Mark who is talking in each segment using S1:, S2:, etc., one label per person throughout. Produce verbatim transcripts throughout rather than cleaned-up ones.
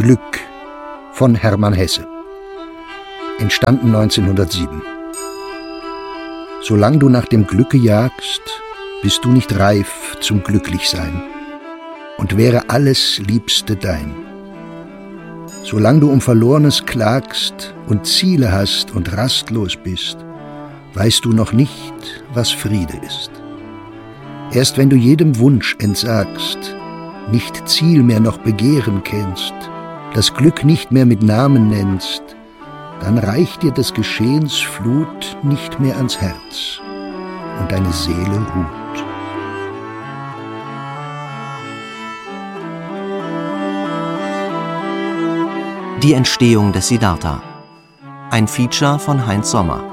S1: Glück von Hermann Hesse. Entstanden neunzehnhundertsieben. Solang du nach dem Glücke jagst, bist du nicht reif zum Glücklichsein und wäre alles Liebste dein. Solang du um Verlornes klagst und Ziele hast und rastlos bist, weißt du noch nicht, was Friede ist. Erst wenn du jedem Wunsch entsagst, nicht Ziel mehr noch Begehren kennst, das Glück nicht mehr mit Namen nennst, dann reicht dir des Geschehens Flut nicht mehr ans Herz und deine Seele ruht.
S2: Die Entstehung des Siddhartha. Ein Feature von Heinz Sommer.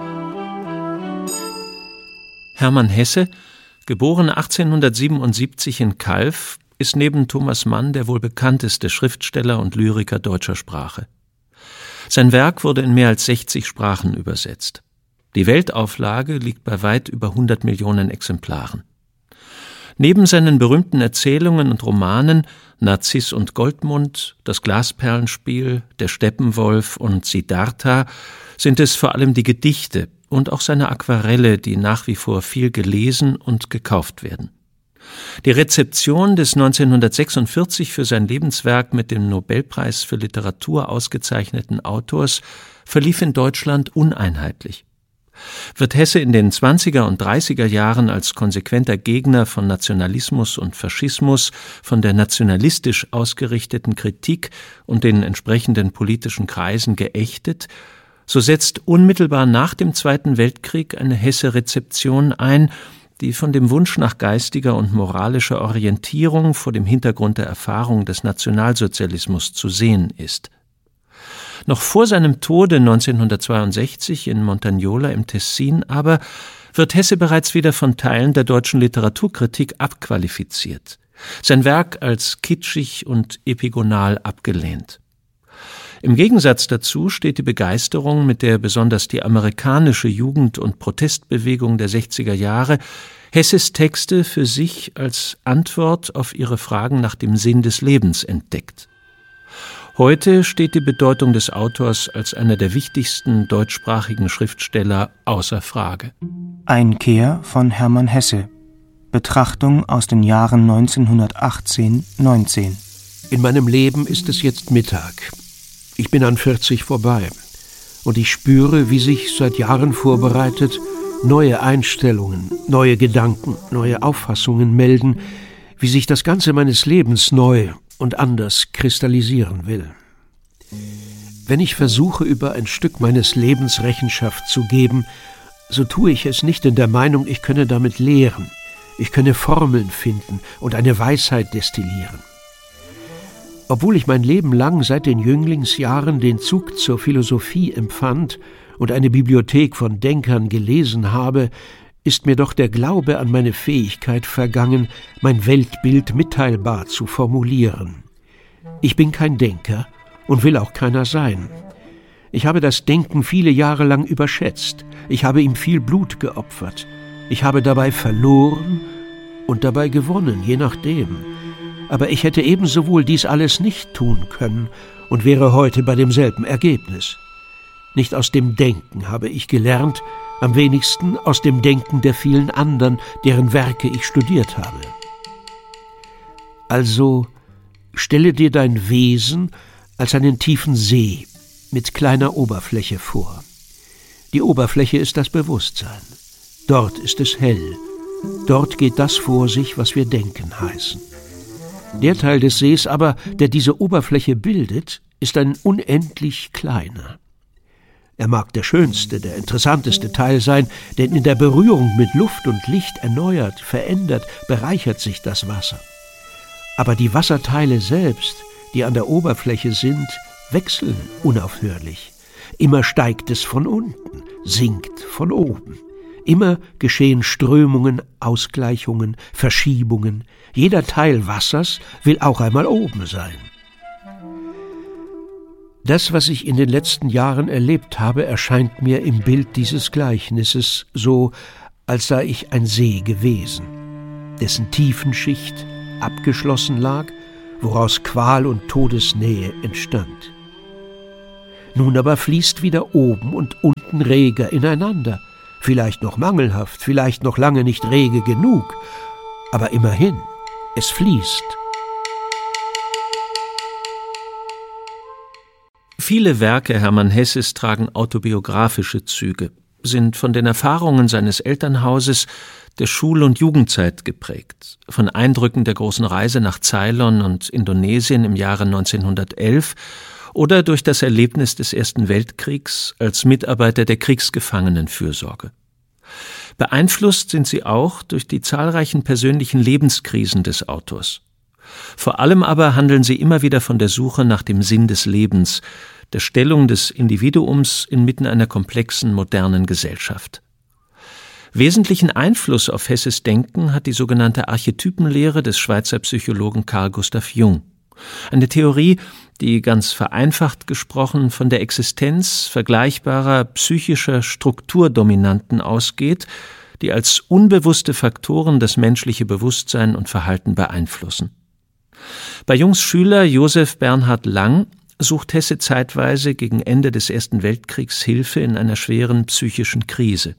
S3: Hermann Hesse, geboren achtzehnhundertsiebenundsiebzig in Calw, ist neben Thomas Mann der wohl bekannteste Schriftsteller und Lyriker deutscher Sprache. Sein Werk wurde in mehr als sechzig Sprachen übersetzt. Die Weltauflage liegt bei weit über hundert Millionen Exemplaren. Neben seinen berühmten Erzählungen und Romanen Narziss und Goldmund, Das Glasperlenspiel, Der Steppenwolf und Siddhartha sind es vor allem die Gedichte und auch seine Aquarelle, die nach wie vor viel gelesen und gekauft werden. Die Rezeption des neunzehnhundertsechsundvierzig für sein Lebenswerk mit dem Nobelpreis für Literatur ausgezeichneten Autors verlief in Deutschland uneinheitlich. Wird Hesse in den zwanziger und dreißiger Jahren als konsequenter Gegner von Nationalismus und Faschismus, von der nationalistisch ausgerichteten Kritik und den entsprechenden politischen Kreisen geächtet, so setzt unmittelbar nach dem Zweiten Weltkrieg eine Hesse-Rezeption ein, die von dem Wunsch nach geistiger und moralischer Orientierung vor dem Hintergrund der Erfahrung des Nationalsozialismus zu sehen ist. Noch vor seinem Tode neunzehnhundertzweiundsechzig in Montagnola im Tessin aber wird Hesse bereits wieder von Teilen der deutschen Literaturkritik abqualifiziert, sein Werk als kitschig und epigonal abgelehnt. Im Gegensatz dazu steht die Begeisterung, mit der besonders die amerikanische Jugend- und Protestbewegung der sechziger Jahre Hesses Texte für sich als Antwort auf ihre Fragen nach dem Sinn des Lebens entdeckt. Heute steht die Bedeutung des Autors als einer der wichtigsten deutschsprachigen Schriftsteller außer Frage.
S4: Einkehr von Hermann Hesse. Betrachtung aus den Jahren neunzehnhundertachtzehn neunzehn.
S5: In meinem Leben ist es jetzt Mittag. Ich bin an vierzig vorbei und ich spüre, wie sich seit Jahren vorbereitet neue Einstellungen, neue Gedanken, neue Auffassungen melden, wie sich das Ganze meines Lebens neu und anders kristallisieren will. Wenn ich versuche, über ein Stück meines Lebens Rechenschaft zu geben, so tue ich es nicht in der Meinung, ich könne damit lehren, ich könne Formeln finden und eine Weisheit destillieren. Obwohl ich mein Leben lang seit den Jünglingsjahren den Zug zur Philosophie empfand und eine Bibliothek von Denkern gelesen habe, ist mir doch der Glaube an meine Fähigkeit vergangen, mein Weltbild mitteilbar zu formulieren. Ich bin kein Denker und will auch keiner sein. Ich habe das Denken viele Jahre lang überschätzt. Ich habe ihm viel Blut geopfert. Ich habe dabei verloren und dabei gewonnen, je nachdem. Aber ich hätte ebenso wohl dies alles nicht tun können und wäre heute bei demselben Ergebnis. Nicht aus dem Denken habe ich gelernt, am wenigsten aus dem Denken der vielen anderen, deren Werke ich studiert habe. Also stelle dir dein Wesen als einen tiefen See mit kleiner Oberfläche vor. Die Oberfläche ist das Bewusstsein. Dort ist es hell. Dort geht das vor sich, was wir denken heißen. Der Teil des Sees aber, der diese Oberfläche bildet, ist ein unendlich kleiner. Er mag der schönste, der interessanteste Teil sein, denn in der Berührung mit Luft und Licht erneuert, verändert, bereichert sich das Wasser. Aber die Wasserteile selbst, die an der Oberfläche sind, wechseln unaufhörlich. Immer steigt es von unten, sinkt von oben. Immer geschehen Strömungen, Ausgleichungen, Verschiebungen. Jeder Teil Wassers will auch einmal oben sein. Das, was ich in den letzten Jahren erlebt habe, erscheint mir im Bild dieses Gleichnisses so, als sei ich ein See gewesen, dessen Tiefenschicht abgeschlossen lag woraus Qual und Todesnähe entstand. Nun aber fließt wieder oben und unten reger ineinander, vielleicht noch mangelhaft, vielleicht noch lange nicht rege genug, aber immerhin, es fließt.
S3: Viele Werke Hermann Hesses tragen autobiografische Züge, sind von den Erfahrungen seines Elternhauses der Schul- und Jugendzeit geprägt, von Eindrücken der großen Reise nach Ceylon und Indonesien im Jahre neunzehnhundertelf oder durch das Erlebnis des Ersten Weltkriegs als Mitarbeiter der Kriegsgefangenenfürsorge. Beeinflusst sind sie auch durch die zahlreichen persönlichen Lebenskrisen des Autors. Vor allem aber handeln sie immer wieder von der Suche nach dem Sinn des Lebens, der Stellung des Individuums inmitten einer komplexen, modernen Gesellschaft. Wesentlichen Einfluss auf Hesses Denken hat die sogenannte Archetypenlehre des Schweizer Psychologen Carl Gustav Jung. Eine Theorie, die ganz vereinfacht gesprochen von der Existenz vergleichbarer psychischer Strukturdominanten ausgeht, die als unbewusste Faktoren das menschliche Bewusstsein und Verhalten beeinflussen. Bei Jungs Schüler Josef Bernhard Lang sucht Hesse zeitweise gegen Ende des Ersten Weltkriegs Hilfe in einer schweren psychischen Krise.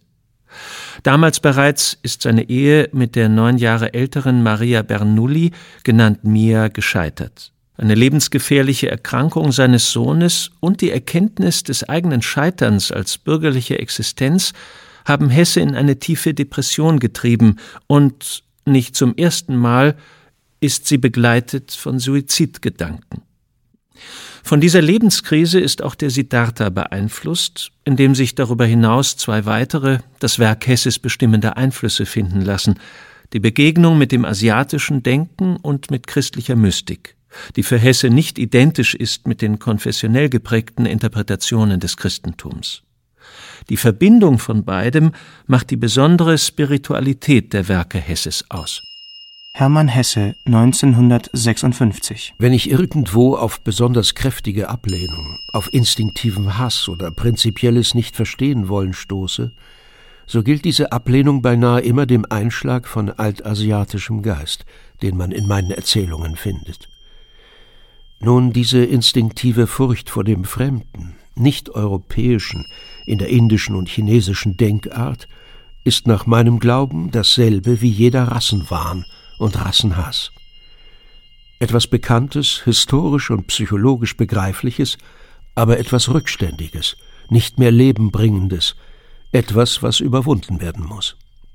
S3: Damals bereits ist seine Ehe mit der neun Jahre älteren Maria Bernoulli, genannt Mia, gescheitert. Eine lebensgefährliche Erkrankung seines Sohnes und die Erkenntnis des eigenen Scheiterns als bürgerliche Existenz haben Hesse in eine tiefe Depression getrieben und nicht zum ersten Mal ist sie begleitet von Suizidgedanken. Von dieser Lebenskrise ist auch der Siddhartha beeinflusst, in dem sich darüber hinaus zwei weitere, das Werk Hesses bestimmende Einflüsse finden lassen: die Begegnung mit dem asiatischen Denken und mit christlicher Mystik, die für Hesse nicht identisch ist mit den konfessionell geprägten Interpretationen des Christentums. Die Verbindung von beidem macht die besondere Spiritualität der Werke Hesses aus.
S4: Hermann Hesse, neunzehnhundertsechsundfünfzig.
S5: Wenn ich irgendwo auf besonders kräftige Ablehnung, auf instinktiven Hass oder prinzipielles Nicht-Verstehen-Wollen stoße, so gilt diese Ablehnung beinahe immer dem Einschlag von altasiatischem Geist, den man in meinen Erzählungen findet. Nun, diese instinktive Furcht vor dem Fremden, nicht-europäischen, in der indischen und chinesischen Denkart, ist nach meinem Glauben dasselbe wie jeder Rassenwahn und Rassenhass. Etwas Bekanntes, historisch und psychologisch Begreifliches, aber etwas Rückständiges, nicht mehr Lebenbringendes, etwas, was überwunden werden muss.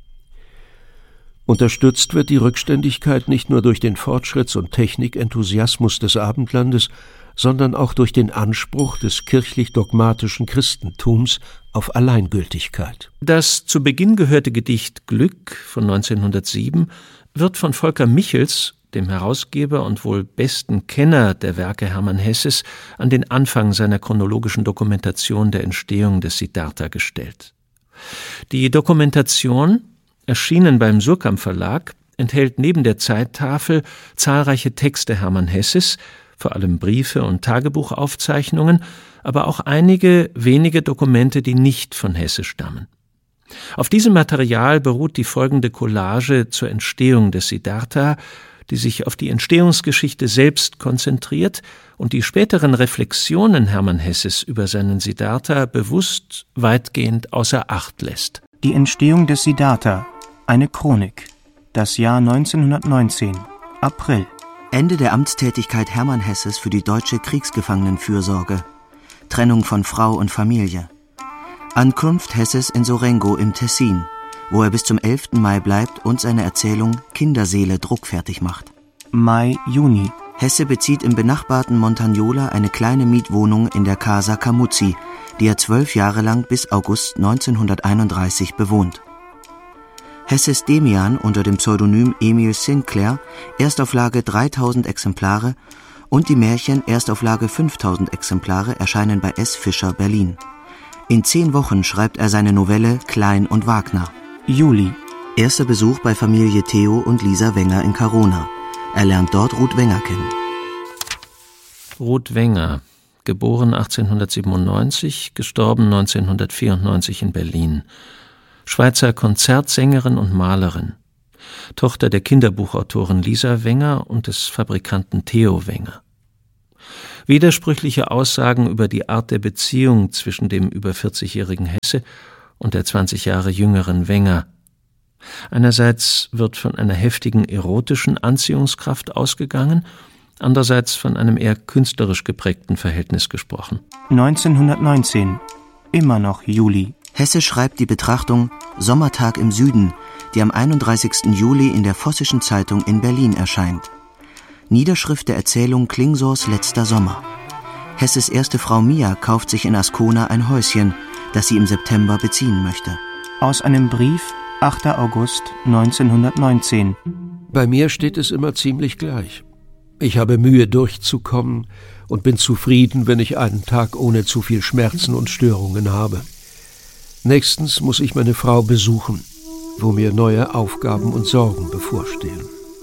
S5: Unterstützt wird die Rückständigkeit nicht nur durch den Fortschritts- und Technikenthusiasmus des Abendlandes, sondern auch durch den Anspruch des kirchlich-dogmatischen Christentums auf Alleingültigkeit.
S3: Das zu Beginn gehörte Gedicht Glück von neunzehnhundertsieben wird von Volker Michels, dem Herausgeber und wohl besten Kenner der Werke Hermann Hesses, an den Anfang seiner chronologischen Dokumentation der Entstehung des Siddhartha gestellt. Die Dokumentation, erschienen beim Surkamp Verlag, enthält neben der Zeittafel zahlreiche Texte Hermann Hesses, vor allem Briefe und Tagebuchaufzeichnungen, aber auch einige wenige Dokumente, die nicht von Hesse stammen. Auf diesem Material beruht die folgende Collage zur Entstehung des Siddhartha, die sich auf die Entstehungsgeschichte selbst konzentriert und die späteren Reflexionen Hermann Hesses über seinen Siddhartha bewusst weitgehend außer Acht lässt.
S4: Die Entstehung des Siddhartha, eine Chronik. Das Jahr neunzehnhundertneunzehn, April.
S2: Ende der Amtstätigkeit Hermann Hesses für die deutsche Kriegsgefangenenfürsorge. Trennung von Frau und Familie. Ankunft Hesses in Sorengo im Tessin, wo er bis zum elften Mai bleibt und seine Erzählung Kinderseele druckfertig macht.
S4: Mai, Juni.
S2: Hesse bezieht im benachbarten Montagnola eine kleine Mietwohnung in der Casa Camuzzi, die er zwölf Jahre lang bis August neunzehnhunderteinunddreißig bewohnt. Hesses Demian unter dem Pseudonym Emil Sinclair, Erstauflage dreitausend Exemplare, und die Märchen, Erstauflage fünftausend Exemplare, erscheinen bei S. Fischer, Berlin. In zehn Wochen schreibt er seine Novelle Klein und Wagner.
S4: Juli.
S2: Erster Besuch bei Familie Theo und Lisa Wenger in Karona. Er lernt dort Ruth Wenger kennen.
S3: Ruth Wenger, geboren achtzehnhundertsiebenundneunzig, gestorben neunzehnhundertvierundneunzig in Berlin. Schweizer Konzertsängerin und Malerin. Tochter der Kinderbuchautorin Lisa Wenger und des Fabrikanten Theo Wenger. Widersprüchliche Aussagen über die Art der Beziehung zwischen dem über vierzigjährigen Hesse und der zwanzig Jahre jüngeren Wenger. Einerseits wird von einer heftigen erotischen Anziehungskraft ausgegangen, andererseits von einem eher künstlerisch geprägten Verhältnis gesprochen.
S4: neunzehnhundertneunzehn, immer noch Juli.
S2: Hesse schreibt die Betrachtung »Sommertag im Süden«, die am einunddreißigsten Juli in der Vossischen Zeitung in Berlin erscheint. Niederschrift der Erzählung Klingsors letzter Sommer. Hesses erste Frau Mia kauft sich in Ascona ein Häuschen, das sie im September beziehen möchte.
S4: Aus einem Brief, achter August neunzehnhundertneunzehn.
S5: Bei mir steht es immer ziemlich gleich. Ich habe Mühe durchzukommen und bin zufrieden, wenn ich einen Tag ohne zu viel Schmerzen und Störungen habe. Nächstens muss ich meine Frau besuchen, wo mir neue Aufgaben und Sorgen bevorstehen.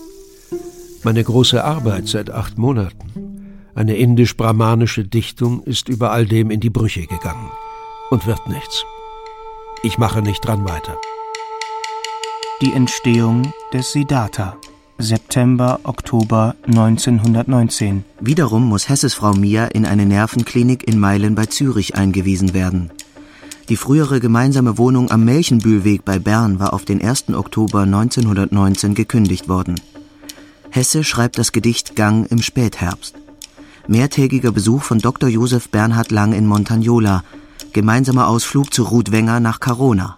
S5: Meine große Arbeit seit acht Monaten, eine indisch-brahmanische Dichtung, ist über all dem in die Brüche gegangen und wird nichts. Ich mache nicht dran weiter.
S4: Die Entstehung des Siddhartha. September, Oktober neunzehnhundertneunzehn.
S2: Wiederum muss Hesses Frau Mia in eine Nervenklinik in Meilen bei Zürich eingewiesen werden. Die frühere gemeinsame Wohnung am Melchenbühlweg bei Bern war auf den ersten Oktober neunzehnhundertneunzehn gekündigt worden. Hesse schreibt das Gedicht Gang im Spätherbst. Mehrtägiger Besuch von Doktor Josef Bernhard Lang in Montagnola. Gemeinsamer Ausflug zu Ruth Wenger nach Karona.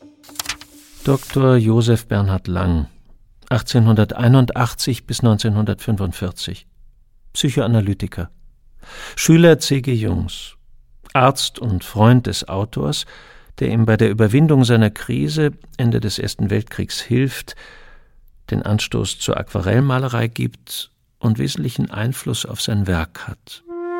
S3: Doktor Josef Bernhard Lang, achtzehnhunderteinundachtzig bis neunzehnhundertfünfundvierzig. Psychoanalytiker. Schüler C G Jungs. Arzt und Freund des Autors, der ihm bei der Überwindung seiner Krise Ende des Ersten Weltkriegs hilft, den Anstoß zur Aquarellmalerei gibt und wesentlichen Einfluss auf sein Werk hat.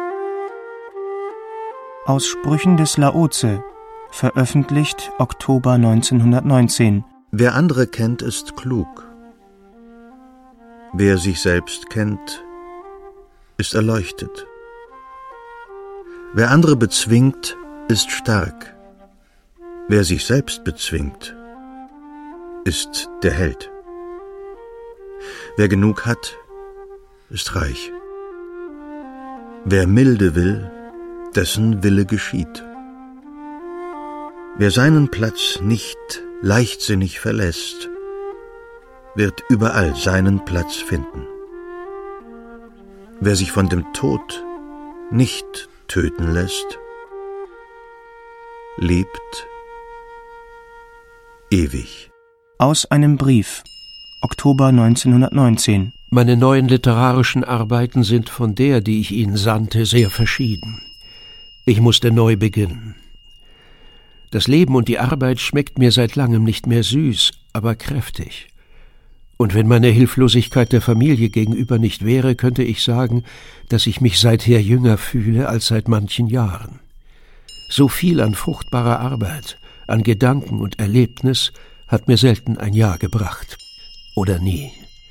S4: Aus Sprüchen des Laozi, veröffentlicht Oktober neunzehnhundertneunzehn.
S1: Wer andere kennt, ist klug. Wer sich selbst kennt, ist erleuchtet. Wer andere bezwingt, ist stark. Wer sich selbst bezwingt, ist der Held. Wer genug hat, ist reich. Wer milde will, dessen Wille geschieht. Wer seinen Platz nicht leichtsinnig verlässt, wird überall seinen Platz finden. Wer sich von dem Tod nicht töten lässt, lebt ewig.
S4: Aus einem Brief, Oktober neunzehnhundertneunzehn.
S5: Meine neuen literarischen Arbeiten sind von der, die ich Ihnen sandte, sehr verschieden. Ich musste neu beginnen. Das Leben und die Arbeit schmeckt mir seit langem nicht mehr süß, aber kräftig. Und wenn meine Hilflosigkeit der Familie gegenüber nicht wäre, könnte ich sagen, dass ich mich seither jünger fühle als seit manchen Jahren. So viel an fruchtbarer Arbeit, an Gedanken und Erlebnis hat mir selten ein Jahr gebracht. Oder nie.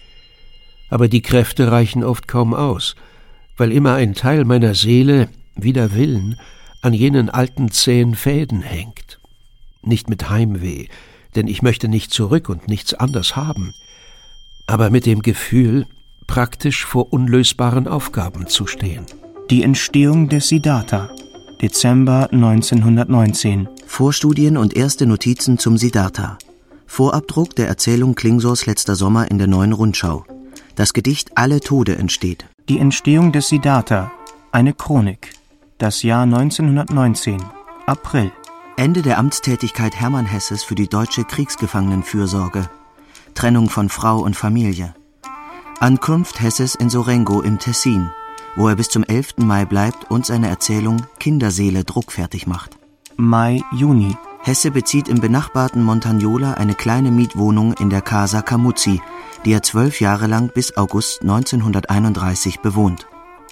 S5: Aber die Kräfte reichen oft kaum aus, weil immer ein Teil meiner Seele, wider Willen, an jenen alten zähen Fäden hängt. Nicht mit Heimweh, denn ich möchte nicht zurück und nichts anders haben, aber mit dem Gefühl, praktisch vor unlösbaren Aufgaben zu stehen.
S4: Die Entstehung des Siddhartha. Dezember neunzehnhundertneunzehn.
S2: Vorstudien und erste Notizen zum Siddhartha. Vorabdruck der Erzählung Klingsors letzter Sommer in der Neuen Rundschau. Das Gedicht Alle Tode entsteht.
S4: Die Entstehung des Siddhartha. Eine Chronik. Das Jahr neunzehnhundertneunzehn. April.
S2: Ende der Amtstätigkeit Hermann Hesses für die deutsche Kriegsgefangenenfürsorge. Trennung von Frau und Familie. Ankunft Hesses in Sorengo im Tessin, wo er bis zum elften Mai bleibt und seine Erzählung Kinderseele druckfertig macht.
S4: Mai, Juni.
S2: Hesse bezieht im benachbarten Montagnola eine kleine Mietwohnung in der Casa Camuzzi, die er zwölf Jahre lang bis August neunzehnhunderteinunddreißig bewohnt.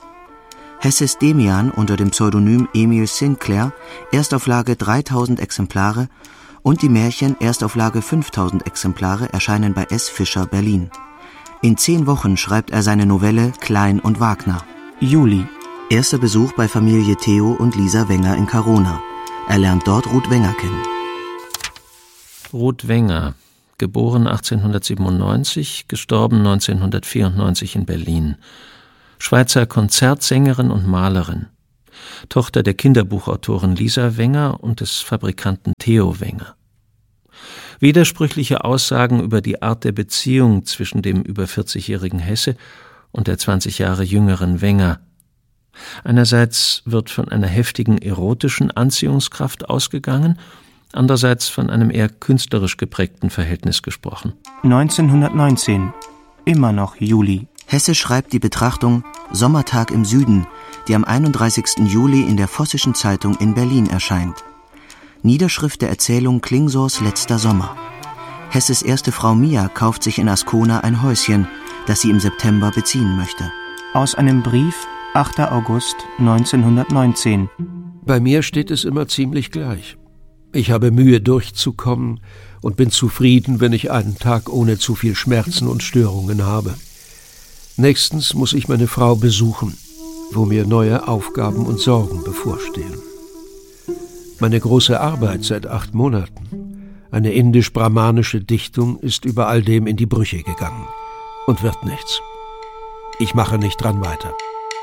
S2: Hesses Demian unter dem Pseudonym Emil Sinclair, Erstauflage dreitausend Exemplare, und die Märchen Erstauflage fünftausend Exemplare erscheinen bei S. Fischer, Berlin. In zehn Wochen schreibt er seine Novelle Klein und Wagner.
S4: Juli.
S2: Erster Besuch bei Familie Theo und Lisa Wenger in Karona. Er lernt dort Ruth Wenger kennen.
S3: Ruth Wenger, geboren achtzehnhundertsiebenundneunzig, gestorben neunzehnhundertvierundneunzig in Berlin. Schweizer Konzertsängerin und Malerin. Tochter der Kinderbuchautorin Lisa Wenger und des Fabrikanten Theo Wenger. Widersprüchliche Aussagen über die Art der Beziehung zwischen dem über vierzigjährigen Hesse und der zwanzig Jahre jüngeren Wenger. Einerseits wird von einer heftigen erotischen Anziehungskraft ausgegangen, andererseits von einem eher künstlerisch geprägten Verhältnis gesprochen.
S4: neunzehnhundertneunzehn, immer noch Juli.
S2: Hesse schreibt die Betrachtung »Sommertag im Süden«, die am einunddreißigsten Juli in der Vossischen Zeitung in Berlin erscheint. Niederschrift der Erzählung Klingsors letzter Sommer. Hesses erste Frau Mia kauft sich in Ascona ein Häuschen, das sie im September beziehen möchte.
S4: Aus einem Brief, achter August neunzehnhundertneunzehn.
S5: Bei mir steht es immer ziemlich gleich. Ich habe Mühe durchzukommen und bin zufrieden, wenn ich einen Tag ohne zu viel Schmerzen und Störungen habe. Nächstens muss ich meine Frau besuchen, wo mir neue Aufgaben und Sorgen bevorstehen. Meine große Arbeit seit acht Monaten, eine indisch-brahmanische Dichtung, ist über all dem in die Brüche gegangen und wird nichts. Ich mache nicht dran weiter.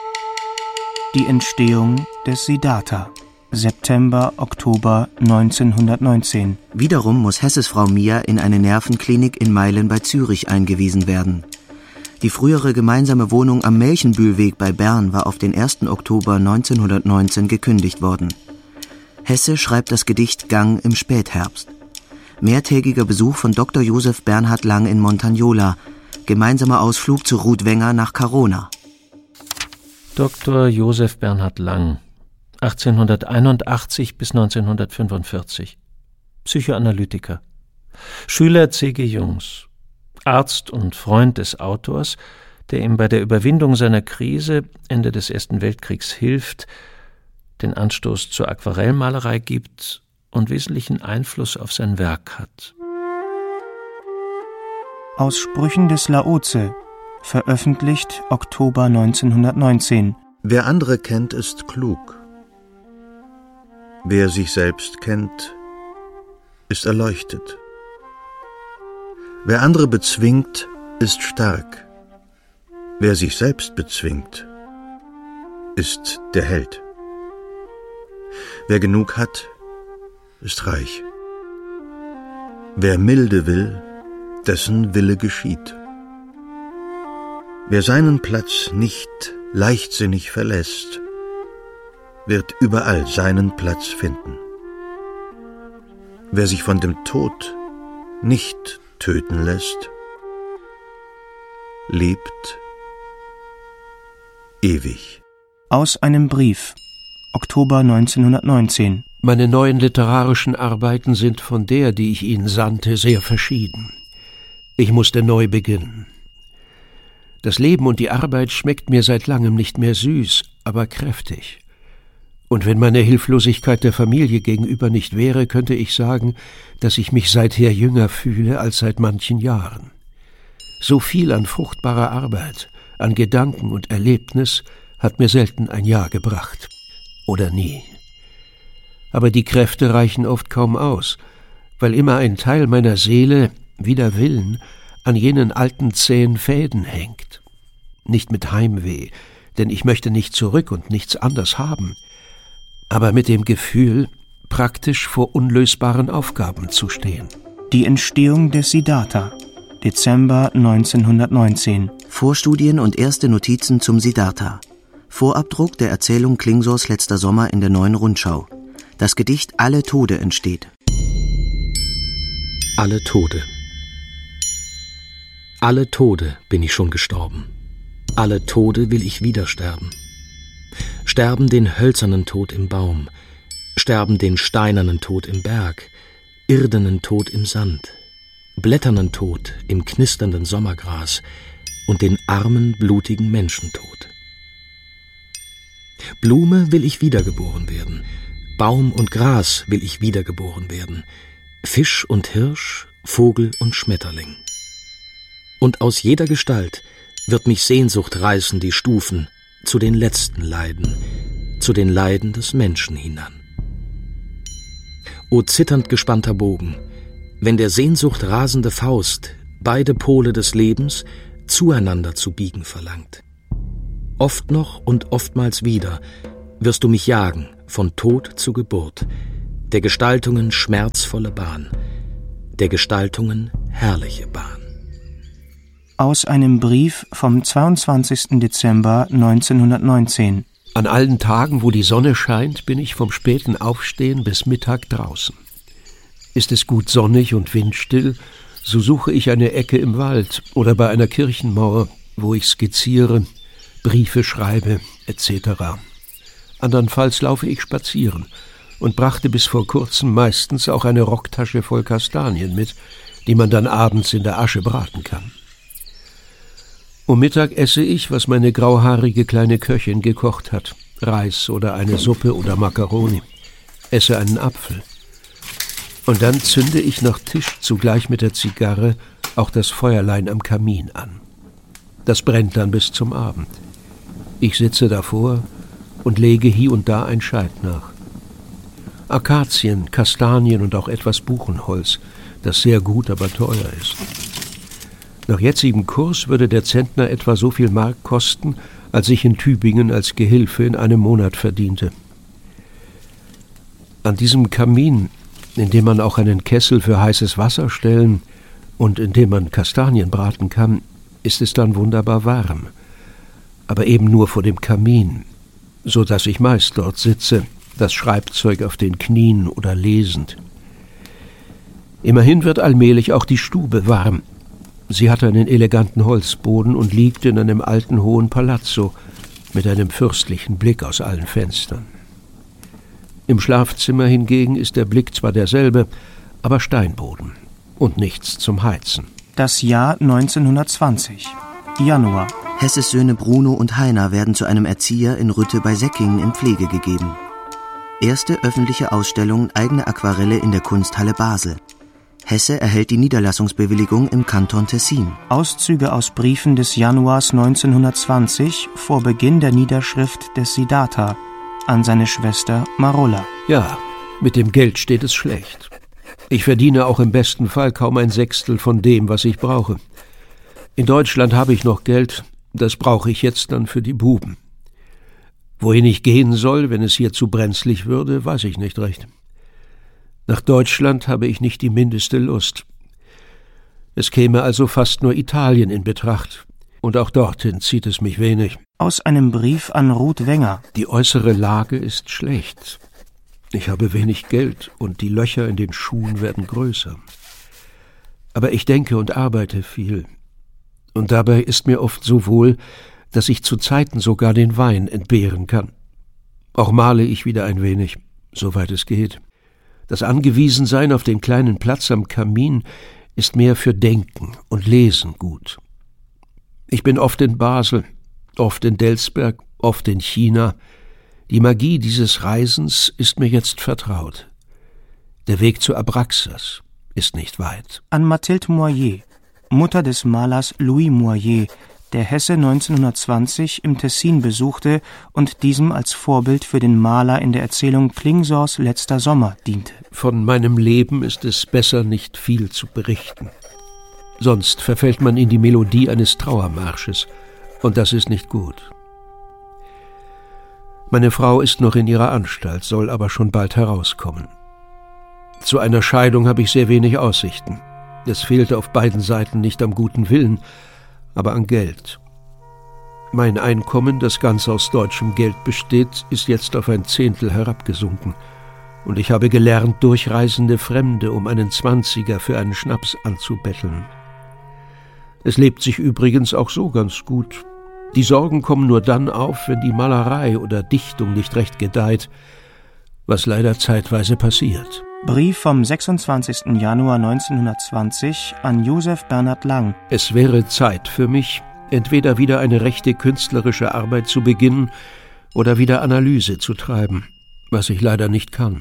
S4: Die Entstehung des Siddhartha. September, Oktober neunzehnhundertneunzehn.
S2: Wiederum muss Hesses Frau Mia in eine Nervenklinik in Meilen bei Zürich eingewiesen werden. Die frühere gemeinsame Wohnung am Melchenbühlweg bei Bern war auf den ersten Oktober neunzehnhundertneunzehn gekündigt worden. Hesse schreibt das Gedicht Gang im Spätherbst. Mehrtägiger Besuch von Doktor Josef Bernhard Lang in Montagnola. Gemeinsamer Ausflug zu Ruth Wenger nach Carona.
S3: Doktor Josef Bernhard Lang, achtzehnhunderteinundachtzig bis neunzehnhundertfünfundvierzig. Psychoanalytiker. Schüler C G Jungs. Arzt und Freund des Autors, der ihm bei der Überwindung seiner Krise Ende des Ersten Weltkriegs hilft, den Anstoß zur Aquarellmalerei gibt und wesentlichen Einfluss auf sein Werk hat.
S4: Aus Sprüchen des Laoze, veröffentlicht Oktober neunzehnhundertneunzehn.
S1: Wer andere kennt, ist klug. Wer sich selbst kennt, ist erleuchtet. Wer andere bezwingt, ist stark. Wer sich selbst bezwingt, ist der Held. Wer genug hat, ist reich. Wer milde will, dessen Wille geschieht. Wer seinen Platz nicht leichtsinnig verlässt, wird überall seinen Platz finden. Wer sich von dem Tod nicht töten lässt, lebt ewig.
S4: Aus einem Brief, Oktober neunzehnhundertneunzehn.
S5: Meine neuen literarischen Arbeiten sind von der, die ich Ihnen sandte, sehr verschieden. Ich musste neu beginnen. Das Leben und die Arbeit schmeckt mir seit langem nicht mehr süß, aber kräftig. Und wenn meine Hilflosigkeit der Familie gegenüber nicht wäre, könnte ich sagen, dass ich mich seither jünger fühle als seit manchen Jahren. So viel an fruchtbarer Arbeit, an Gedanken und Erlebnis hat mir selten ein Jahr gebracht. Oder nie. Aber die Kräfte reichen oft kaum aus, weil immer ein Teil meiner Seele, wider Willen, an jenen alten zähen Fäden hängt. Nicht mit Heimweh, denn ich möchte nicht zurück und nichts anders haben, aber mit dem Gefühl, praktisch vor unlösbaren Aufgaben zu stehen.
S4: Die Entstehung des Siddhartha. Dezember neunzehnhundertneunzehn.
S2: Vorstudien und erste Notizen zum Siddhartha. Vorabdruck der Erzählung Klingsors letzter Sommer in der Neuen Rundschau. Das Gedicht Alle Tode entsteht.
S6: Alle Tode. Alle Tode bin ich schon gestorben. Alle Tode will ich wieder sterben. Sterben den hölzernen Tod im Baum, sterben den steinernen Tod im Berg, irdenen Tod im Sand, blätternen Tod im knisternden Sommergras und den armen, blutigen Menschentod. Blume will ich wiedergeboren werden, Baum und Gras will ich wiedergeboren werden, Fisch und Hirsch, Vogel und Schmetterling. Und aus jeder Gestalt wird mich Sehnsucht reißen die Stufen zu den letzten Leiden, zu den Leiden des Menschen hinan. O zitternd gespannter Bogen, wenn der Sehnsucht rasende Faust beide Pole des Lebens zueinander zu biegen verlangt. Oft noch und oftmals wieder wirst du mich jagen von Tod zu Geburt, der Gestaltungen schmerzvolle Bahn, der Gestaltungen herrliche Bahn.
S4: Aus einem Brief vom zweiundzwanzigsten Dezember neunzehnhundertneunzehn.
S5: An allen Tagen, wo die Sonne scheint, bin ich vom späten Aufstehen bis Mittag draußen. Ist es gut sonnig und windstill, so suche ich eine Ecke im Wald oder bei einer Kirchenmauer, wo ich skizziere, Briefe schreibe, et cetera. Andernfalls laufe ich spazieren und brachte bis vor kurzem meistens auch eine Rocktasche voll Kastanien mit, die man dann abends in der Asche braten kann. Um Mittag esse ich, was meine grauhaarige kleine Köchin gekocht hat, Reis oder eine Suppe oder Makkaroni, esse einen Apfel. Und dann zünde ich nach Tisch zugleich mit der Zigarre auch das Feuerlein am Kamin an. Das brennt dann bis zum Abend. Ich sitze davor und lege hier und da ein Scheit nach. Akazien, Kastanien und auch etwas Buchenholz, das sehr gut, aber teuer ist. Nach jetzigem Kurs würde der Zentner etwa so viel Mark kosten, als ich in Tübingen als Gehilfe in einem Monat verdiente. An diesem Kamin, in dem man auch einen Kessel für heißes Wasser stellen und in dem man Kastanien braten kann, ist es dann wunderbar warm. Aber eben nur vor dem Kamin, so dass ich meist dort sitze, das Schreibzeug auf den Knien oder lesend. Immerhin wird allmählich auch die Stube warm. Sie hat einen eleganten Holzboden und liegt in einem alten hohen Palazzo mit einem fürstlichen Blick aus allen Fenstern. Im Schlafzimmer hingegen ist der Blick zwar derselbe, aber Steinboden und nichts zum Heizen.
S4: Das Jahr neunzehnhundertzwanzig. Januar.
S2: Hesses Söhne Bruno und Heiner werden zu einem Erzieher in Rütte bei Säckingen in Pflege gegeben. Erste öffentliche Ausstellung eigene Aquarelle in der Kunsthalle Basel. Hesse erhält die Niederlassungsbewilligung im Kanton Tessin.
S4: Auszüge aus Briefen des Januars neunzehnhundertzwanzig vor Beginn der Niederschrift des Siddhartha an seine Schwester Marola.
S5: Ja, mit dem Geld steht es schlecht. Ich verdiene auch im besten Fall kaum ein Sechstel von dem, was ich brauche. In Deutschland habe ich noch Geld, das brauche ich jetzt dann für die Buben. Wohin ich gehen soll, wenn es hier zu brenzlig würde, weiß ich nicht recht. Nach Deutschland habe ich nicht die mindeste Lust. Es käme also fast nur Italien in Betracht, und auch dorthin zieht es mich wenig.
S4: Aus einem Brief an Ruth Wenger.
S5: Die äußere Lage ist schlecht. Ich habe wenig Geld und die Löcher in den Schuhen werden größer. Aber ich denke und arbeite viel. Und dabei ist mir oft so wohl, dass ich zu Zeiten sogar den Wein entbehren kann. Auch male ich wieder ein wenig, soweit es geht. Das Angewiesensein auf den kleinen Platz am Kamin ist mehr für Denken und Lesen gut. Ich bin oft in Basel, oft in Delsberg, oft in China. Die Magie dieses Reisens ist mir jetzt vertraut. Der Weg zu Abraxas ist nicht weit.
S4: An Mathilde Moyer, Mutter des Malers Louis Moyer, der Hesse neunzehnhundertzwanzig im Tessin besuchte und diesem als Vorbild für den Maler in der Erzählung Klingsors letzter Sommer diente.
S5: Von meinem Leben ist es besser, nicht viel zu berichten. Sonst verfällt man in die Melodie eines Trauermarsches, und das ist nicht gut. Meine Frau ist noch in ihrer Anstalt, soll aber schon bald herauskommen. Zu einer Scheidung habe ich sehr wenig Aussichten. Es fehlte auf beiden Seiten nicht am guten Willen, aber an Geld. Mein Einkommen, das ganz aus deutschem Geld besteht, ist jetzt auf ein Zehntel herabgesunken. Und ich habe gelernt, durchreisende Fremde um einen Zwanziger für einen Schnaps anzubetteln. Es lebt sich übrigens auch so ganz gut. Die Sorgen kommen nur dann auf, wenn die Malerei oder Dichtung nicht recht gedeiht, was leider zeitweise passiert.
S4: Brief vom sechsundzwanzigsten Januar neunzehnhundertzwanzig an Joseph Bernhard Lang.
S5: Es wäre Zeit für mich, entweder wieder eine rechte künstlerische Arbeit zu beginnen oder wieder Analyse zu treiben, was ich leider nicht kann.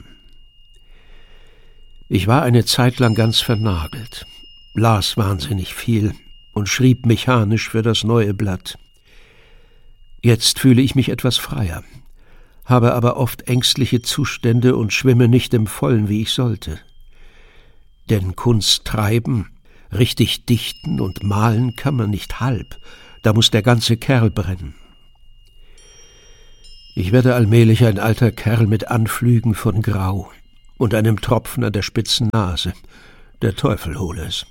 S5: Ich war eine Zeit lang ganz vernagelt, las wahnsinnig viel und schrieb mechanisch für das neue Blatt. Jetzt fühle ich mich etwas freier, habe aber oft ängstliche Zustände und schwimme nicht im Vollen, wie ich sollte. Denn Kunst treiben, richtig dichten und malen kann man nicht halb, da muss der ganze Kerl brennen. Ich werde allmählich ein alter Kerl mit Anflügen von Grau und einem Tropfen an der spitzen Nase. Der Teufel hole es.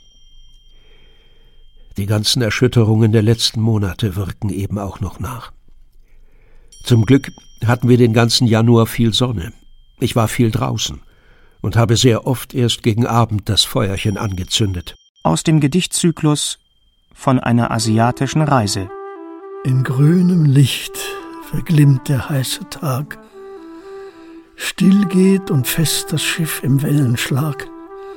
S5: Die ganzen Erschütterungen der letzten Monate wirken eben auch noch nach. Zum Glück hatten wir den ganzen Januar viel Sonne. Ich war viel draußen und habe sehr oft erst gegen Abend das Feuerchen angezündet.
S4: Aus dem Gedichtzyklus Von einer asiatischen Reise.
S7: In grünem Licht verglimmt der heiße Tag. Still geht und fest das Schiff im Wellenschlag.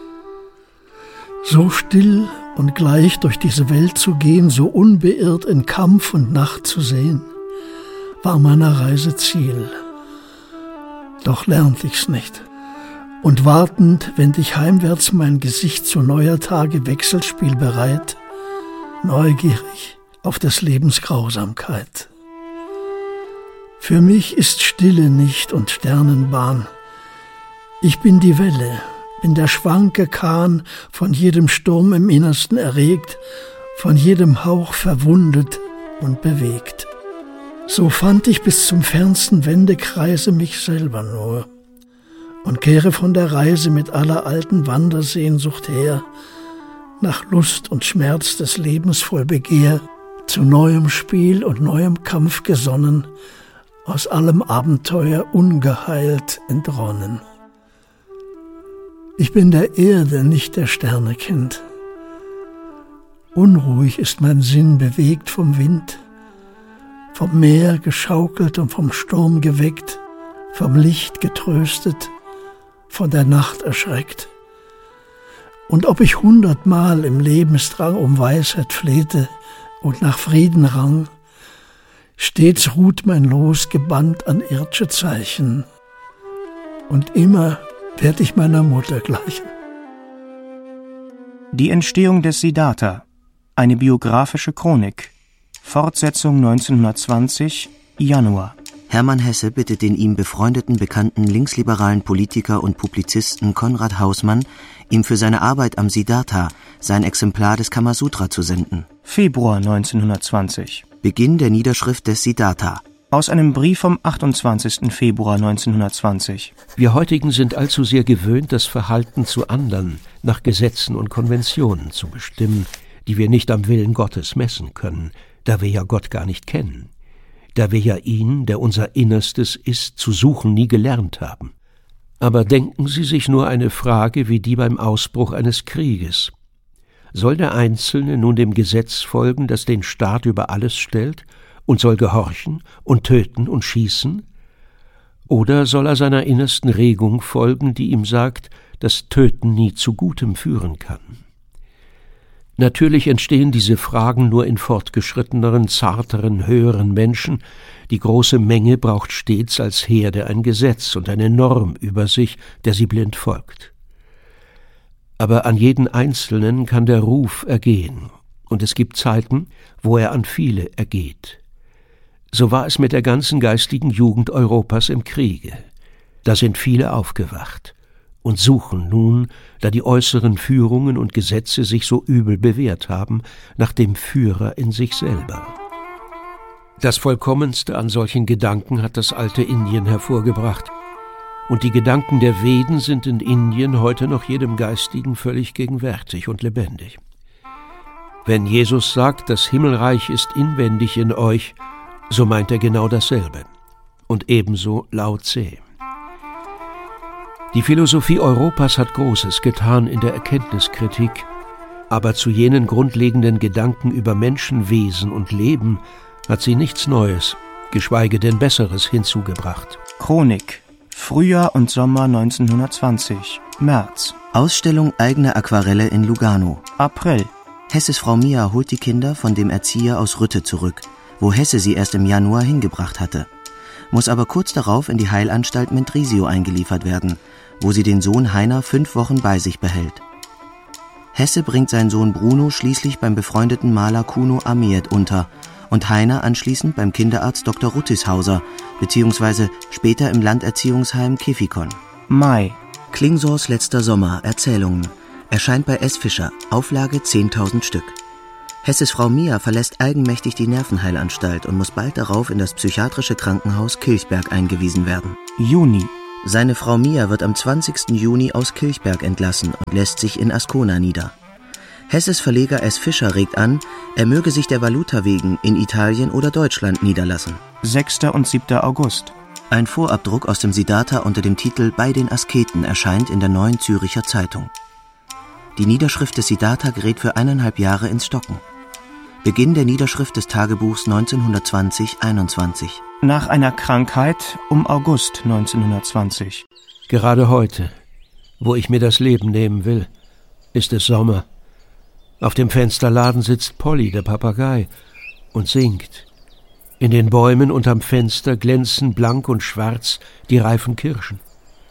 S7: So still und gleich durch diese Welt zu gehen, so unbeirrt in Kampf und Nacht zu sehen, war meiner Reise Ziel. Doch lernt ich's nicht. Und wartend wend ich heimwärts mein Gesicht zu neuer Tage Wechselspiel bereit, neugierig auf des Lebens Grausamkeit. Für mich ist Stille nicht und Sternenbahn. Ich bin die Welle, bin der schwanke Kahn, von jedem Sturm im Innersten erregt, von jedem Hauch verwundet und bewegt. So fand ich bis zum fernsten Wendekreise mich selber nur und kehre von der Reise mit aller alten Wandersehnsucht her, nach Lust und Schmerz des Lebens voll Begehr, zu neuem Spiel und neuem Kampf gesonnen, aus allem Abenteuer ungeheilt entronnen. Ich bin der Erde, nicht der Sterne Kind. Unruhig ist mein Sinn bewegt vom Wind, vom Meer geschaukelt und vom Sturm geweckt, vom Licht getröstet, von der Nacht erschreckt. Und ob ich hundertmal im Lebensdrang um Weisheit flehte und nach Frieden rang, stets ruht mein Los gebannt an ird'sche Zeichen, und immer werd ich meiner Mutter gleichen.
S4: Die Entstehung des Siddhartha, eine biografische Chronik. Fortsetzung neunzehnhundertzwanzig, Januar.
S2: Hermann Hesse bittet den ihm befreundeten, bekannten linksliberalen Politiker und Publizisten Konrad Hausmann, ihm für seine Arbeit am Siddhartha sein Exemplar des Kamasutra zu senden.
S4: Februar neunzehnhundertzwanzig.
S2: Beginn der Niederschrift des Siddhartha.
S4: Aus einem Brief vom achtundzwanzigsten Februar neunzehnhundertzwanzig.
S5: Wir heutigen sind allzu sehr gewöhnt, das Verhalten zu anderen nach Gesetzen und Konventionen zu bestimmen, die wir nicht am Willen Gottes messen können, da wir ja Gott gar nicht kennen, da wir ja ihn, der unser Innerstes ist, zu suchen nie gelernt haben. Aber denken Sie sich nur eine Frage wie die beim Ausbruch eines Krieges. Soll der Einzelne nun dem Gesetz folgen, das den Staat über alles stellt, und soll gehorchen und töten und schießen? Oder soll er seiner innersten Regung folgen, die ihm sagt, dass Töten nie zu Gutem führen kann? Natürlich entstehen diese Fragen nur in fortgeschritteneren, zarteren, höheren Menschen. Die große Menge braucht stets als Herde ein Gesetz und eine Norm über sich, der sie blind folgt. Aber an jeden Einzelnen kann der Ruf ergehen, und es gibt Zeiten, wo er an viele ergeht. So war es mit der ganzen geistigen Jugend Europas im Kriege. Da sind viele aufgewacht und suchen nun, da die äußeren Führungen und Gesetze sich so übel bewährt haben, nach dem Führer in sich selber. Das Vollkommenste an solchen Gedanken hat das alte Indien hervorgebracht. Und die Gedanken der Veden sind in Indien heute noch jedem Geistigen völlig gegenwärtig und lebendig. Wenn Jesus sagt, das Himmelreich ist inwendig in euch, so meint er genau dasselbe. Und ebenso Lao Tse. Die Philosophie Europas hat Großes getan in der Erkenntniskritik, aber zu jenen grundlegenden Gedanken über Menschenwesen und Leben hat sie nichts Neues, geschweige denn Besseres hinzugebracht.
S4: Chronik. Frühjahr und Sommer neunzehnhundertzwanzig. März.
S2: Ausstellung eigener Aquarelle in Lugano.
S4: April.
S2: Hesses Frau Mia holt die Kinder von dem Erzieher aus Rütte zurück, wo Hesse sie erst im Januar hingebracht hatte, muss aber kurz darauf in die Heilanstalt Mendrisio eingeliefert werden, wo sie den Sohn Heiner fünf Wochen bei sich behält. Hesse bringt seinen Sohn Bruno schließlich beim befreundeten Maler Kuno Ameet unter und Heiner anschließend beim Kinderarzt Doktor Ruttishauser, beziehungsweise später im Landerziehungsheim Kefikon.
S4: Mai.
S2: Klingsors letzter Sommer, Erzählungen. erscheint bei S. Fischer, Auflage zehntausend Stück. Hesses Frau Mia verlässt eigenmächtig die Nervenheilanstalt und muss bald darauf in das psychiatrische Krankenhaus Kilchberg eingewiesen werden.
S4: Juni.
S2: Seine Frau Mia wird am zwanzigsten Juni aus Kilchberg entlassen und lässt sich in Ascona nieder. Hesses Verleger S. Fischer regt an, er möge sich der Valuta wegen in Italien oder Deutschland niederlassen.
S4: sechster und siebter August.
S2: Ein Vorabdruck aus dem Siddhartha unter dem Titel »Bei den Asketen« erscheint in der Neuen Züricher Zeitung. Die Niederschrift des Siddhartha gerät für eineinhalb Jahre ins Stocken. Beginn der Niederschrift des Tagebuchs neunzehnhundertzwanzig einundzwanzig.
S4: Nach einer Krankheit um August neunzehnhundertzwanzig.
S5: Gerade heute, wo ich mir das Leben nehmen will, ist es Sommer. Auf dem Fensterladen sitzt Polly, der Papagei, und singt. In den Bäumen unterm Fenster glänzen blank und schwarz die reifen Kirschen.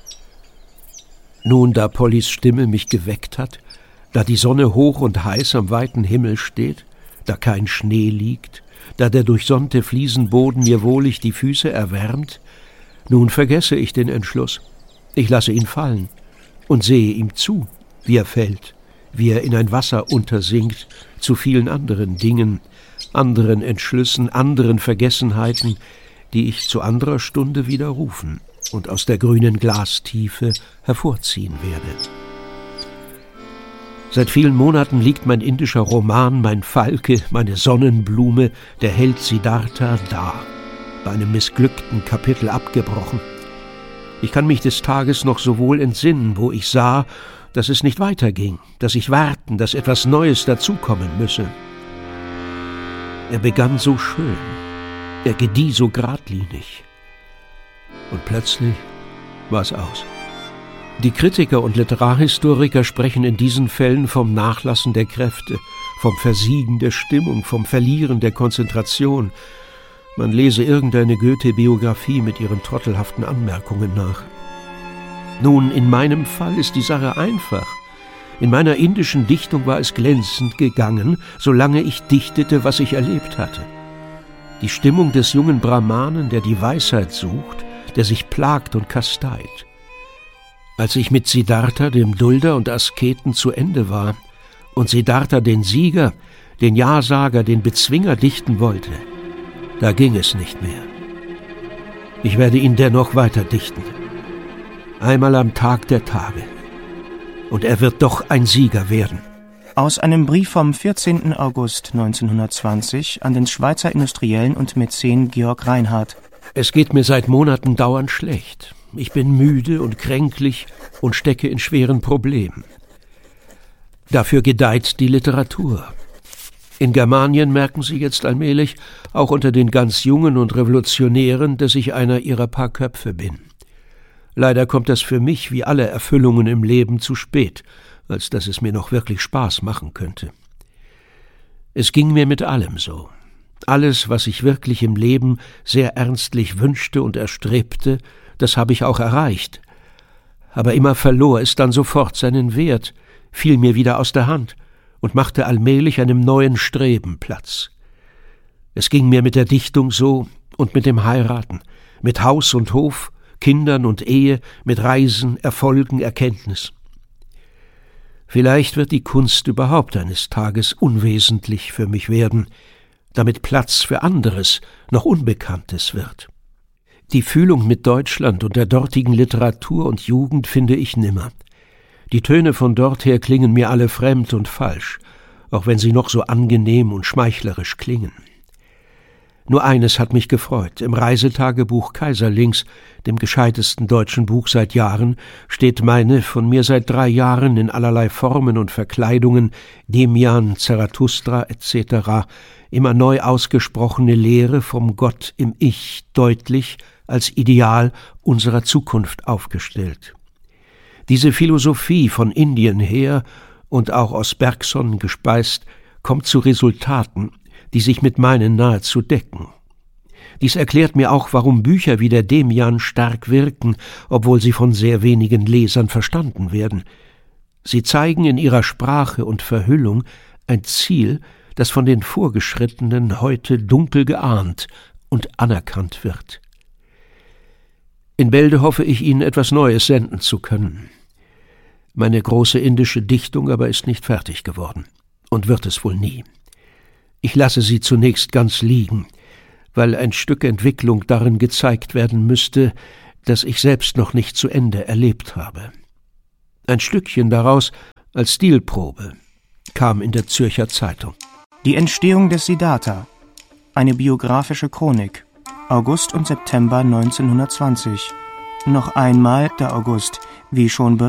S5: Nun, da Pollys Stimme mich geweckt hat, da die Sonne hoch und heiß am weiten Himmel steht, da kein Schnee liegt, da der durchsonnte Fliesenboden mir wohlig die Füße erwärmt, nun vergesse ich den Entschluss. Ich lasse ihn fallen und sehe ihm zu, wie er fällt, wie er in ein Wasser untersinkt, zu vielen anderen Dingen, anderen Entschlüssen, anderen Vergessenheiten, die ich zu anderer Stunde widerrufen und aus der grünen Glastiefe hervorziehen werde. Seit vielen Monaten liegt mein indischer Roman, mein Falke, meine Sonnenblume, der Held Siddhartha, da, bei einem missglückten Kapitel abgebrochen. Ich kann mich des Tages noch so wohl entsinnen, wo ich sah, dass es nicht weiterging, dass ich warten, dass etwas Neues dazukommen müsse. Er begann so schön, er gedieh so geradlinig. Und plötzlich war es aus. Die Kritiker und Literarhistoriker sprechen in diesen Fällen vom Nachlassen der Kräfte, vom Versiegen der Stimmung, vom Verlieren der Konzentration. Man lese irgendeine Goethe-Biografie mit ihren trottelhaften Anmerkungen nach. Nun, in meinem Fall ist die Sache einfach. In meiner indischen Dichtung war es glänzend gegangen, solange ich dichtete, was ich erlebt hatte. Die Stimmung des jungen Brahmanen, der die Weisheit sucht, der sich plagt und kasteit. Als ich mit Siddhartha, dem Dulder und Asketen, zu Ende war und Siddhartha den Sieger, den Ja-Sager, den Bezwinger dichten wollte, da ging es nicht mehr. Ich werde ihn dennoch weiter dichten. Einmal am Tag der Tage. Und er wird doch ein Sieger werden.
S4: Aus einem Brief vom vierzehnten August neunzehnhundertzwanzig an den Schweizer Industriellen und Mäzen Georg Reinhardt.
S5: Es geht mir seit Monaten dauernd schlecht. Ich bin müde und kränklich und stecke in schweren Problemen. Dafür gedeiht die Literatur. In Germanien merken Sie jetzt allmählich, auch unter den ganz Jungen und Revolutionären, dass ich einer ihrer paar Köpfe bin. Leider kommt das für mich, wie alle Erfüllungen im Leben, zu spät, als dass es mir noch wirklich Spaß machen könnte. Es ging mir mit allem so. Alles, was ich wirklich im Leben sehr ernstlich wünschte und erstrebte, das habe ich auch erreicht. Aber immer verlor es dann sofort seinen Wert, fiel mir wieder aus der Hand und machte allmählich einem neuen Streben Platz. Es ging mir mit der Dichtung so und mit dem Heiraten, mit Haus und Hof, Kindern und Ehe, mit Reisen, Erfolgen, Erkenntnis. Vielleicht wird die Kunst überhaupt eines Tages unwesentlich für mich werden, damit Platz für anderes, noch Unbekanntes wird. Die Fühlung mit Deutschland und der dortigen Literatur und Jugend finde ich nimmer. Die Töne von dorther klingen mir alle fremd und falsch, auch wenn sie noch so angenehm und schmeichlerisch klingen. Nur eines hat mich gefreut. Im Reisetagebuch Kaiserlings, dem gescheitesten deutschen Buch seit Jahren, steht meine, von mir seit drei Jahren in allerlei Formen und Verkleidungen, Demian, Zarathustra et cetera, immer neu ausgesprochene Lehre vom Gott im Ich deutlich als Ideal unserer Zukunft aufgestellt. Diese Philosophie von Indien her und auch aus Bergson gespeist, kommt zu Resultaten, die sich mit meinen nahezu decken. Dies erklärt mir auch, warum Bücher wie der Demian stark wirken, obwohl sie von sehr wenigen Lesern verstanden werden. Sie zeigen in ihrer Sprache und Verhüllung ein Ziel, das von den Vorgeschrittenen heute dunkel geahnt und anerkannt wird. In Bälde hoffe ich, Ihnen etwas Neues senden zu können. Meine große indische Dichtung aber ist nicht fertig geworden und wird es wohl nie. Ich lasse sie zunächst ganz liegen, weil ein Stück Entwicklung darin gezeigt werden müsste, das ich selbst noch nicht zu Ende erlebt habe. Ein Stückchen daraus als Stilprobe kam in der Zürcher Zeitung.
S4: Die Entstehung des Siddhartha, eine biografische Chronik, August und September neunzehnhundertzwanzig. Noch einmal der August, wie schon